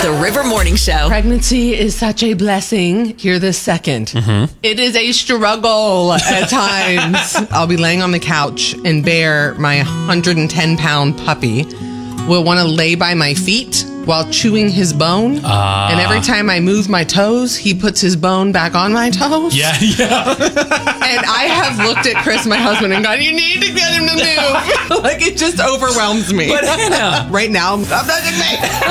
The River Morning Show. Pregnancy is such a blessing. Hear this second. It is a struggle at times. I'll be laying on the couch and Bear, my 110-pound puppy, will want to lay by my feet while chewing his bone. And every time I move my toes, he puts his bone back on my toes. Yeah. And I have looked at Chris, my husband, and gone, you need to get him to move. Like, it just overwhelms me. But Hannah. Right now, stop touching me.